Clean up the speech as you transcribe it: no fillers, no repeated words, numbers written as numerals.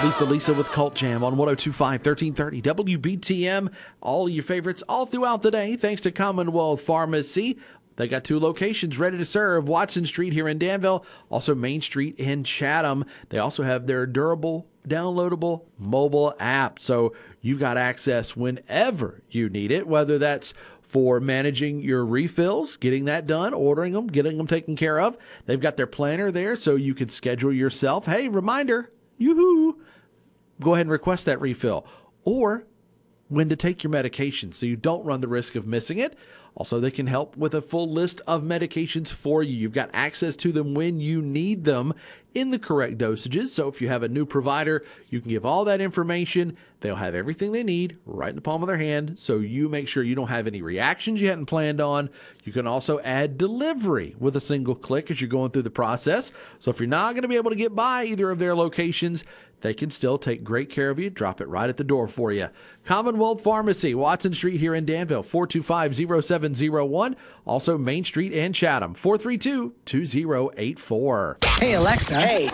Lisa with Cult Jam on 102.5, 1330 WBTM. All of your favorites all throughout the day, thanks to Commonwealth Pharmacy. They got 2 locations ready to serve, Watson Street here in Danville, also Main Street in Chatham. They also have their durable, downloadable mobile app, so you've got access whenever you need it, whether that's for managing your refills, getting that done, ordering them, getting them taken care of. They've got their planner there so you can schedule yourself. Hey, reminder, yoo-hoo, go ahead and request that refill. Or when to take your medication so you don't run the risk of missing it. Also, they can help with a full list of medications for you. You've got access to them when you need them in the correct dosages. So if you have a new provider, you can give all that information. They'll have everything they need right in the palm of their hand. So you make sure you don't have any reactions you hadn't planned on. You can also add delivery with a single click as you're going through the process. So if you're not going to be able to get by either of their locations, they can still take great care of you, drop it right at the door for you. Commonwealth Pharmacy, Watson Street here in Danville, 425-0701. Also Main Street and Chatham, 432-2084. Hey, Alexa. Hey,